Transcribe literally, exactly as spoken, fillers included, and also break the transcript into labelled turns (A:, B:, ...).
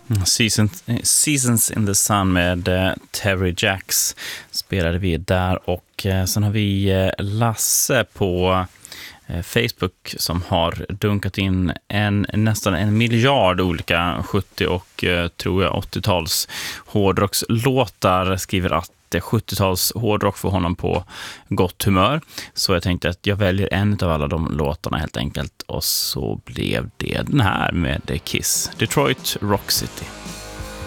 A: Seasons, Seasons in the Sun med eh, Terry Jacks spelade vi där, och eh, sen har vi eh, Lasse på eh, Facebook som har dunkat in en, nästan en miljard olika sjuttio- och eh, tror jag åttio-tals hårdrockslåtar, skriver att sjuttio-tals hårdrock för honom på gott humör. Så jag tänkte att jag väljer en av alla de låtarna helt enkelt, och så blev det den här med Kiss, Detroit Rock City.